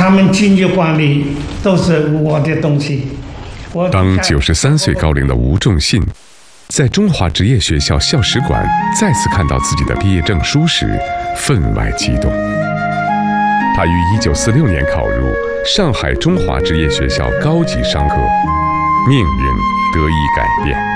他们经济管理都是我的东西。 当93岁高龄的吴仲信在中华职业学校校史馆再次看到自己的毕业证书时，分外激动。他于1946年考入上海中华职业学校高级商科，命运得以改变。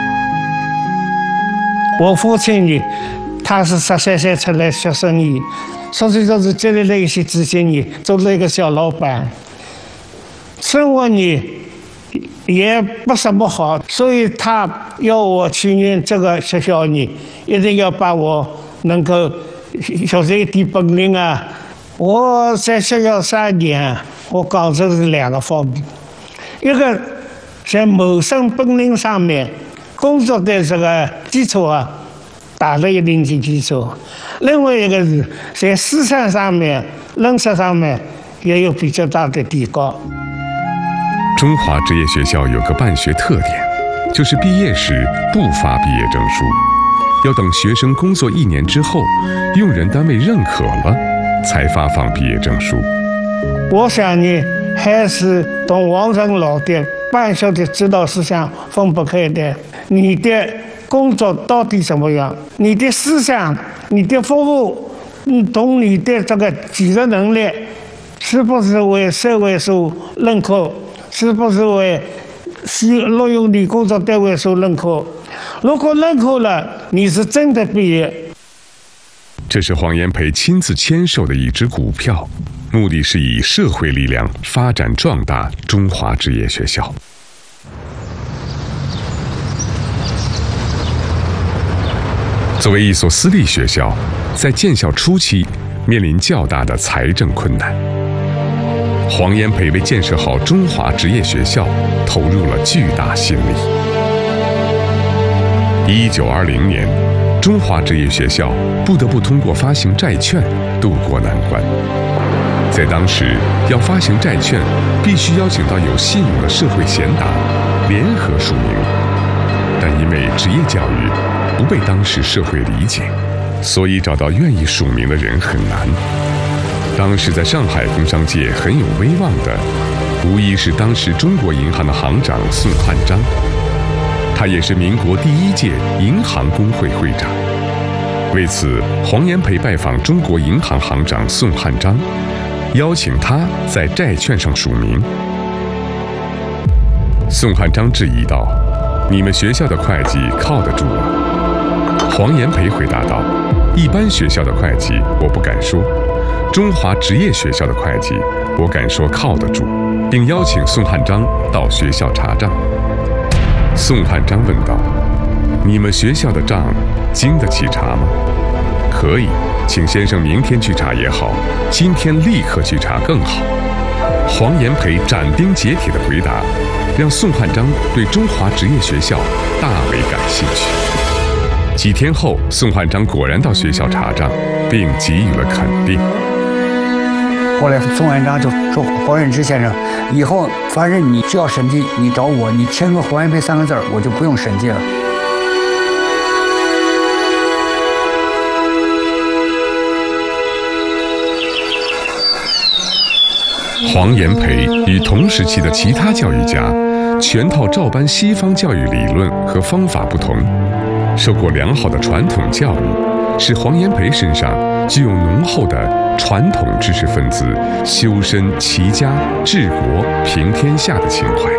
我父亲呢，他是13岁出来学生意，所以说是积累了一些资金呢，做了一个小老板，生活呢也不怎么好，所以他要我去念这个学校呢，一定要把我能够学这一点本领啊。我在学校3年，我讲这是2个方面，一个在谋生本领上面，工作的这个基础啊，打了一定的基础；另外一个是在思想上面、认识上面也有比较大的提高。 中华职业学校有个办学特点，就是毕业时不发毕业证书，要等学生工作1年之后，用人单位认可了，才发放毕业证书。 我想呢，还是同王仁老的办学的指导思想分不开的。你的工作到底怎么样？你的思想、你的服务，同你的这个技术能力，是不是为社会所认可？是不是为录用你工作单位所认可？如果认可了，你是真的毕业。 这是黄炎培亲自签售的一支股票，目的是以社会力量发展壮大中华职业学校。作为一所私立学校，在建校初期面临较大的财政困难。黄炎培为建设好中华职业学校投入了巨大心力。1920年，中华职业学校不得不通过发行债券渡过难关。在当时，要发行债券，必须邀请到有信用的社会贤达联合署名，但因为职业教育不被当时社会理解，所以找到愿意署名的人很难。当时在上海工商界很有威望的，无疑是当时中国银行的行长宋汉章，他也是民国第1届银行工会会长。为此，黄炎培拜访中国银行行长宋汉章，邀请他在债券上署名。宋汉章质疑道：“你们学校的会计靠得住吗？”黄炎培回答道：“一般学校的会计我不敢说，中华职业学校的会计我敢说靠得住，并邀请宋汉章到学校查账。”宋汉章问道：“你们学校的账经得起查吗？”“可以，请先生明天去查也好，今天立刻去查更好。”黄炎培斩钉截铁的回答，让宋汉章对中华职业学校大为感兴趣。几天后，宋汉章果然到学校查账，并给予了肯定。 后来宋汉章就说：“黄任之先生，以后凡是你需要审计，你找我，你签个黄炎培3个字，我就不用审计了。” 黄炎培与同时期的其他教育家全套照搬西方教育理论和方法不同，受过良好的传统教育，使黄炎培身上具有浓厚的传统知识分子修身齐家治国平天下的情怀。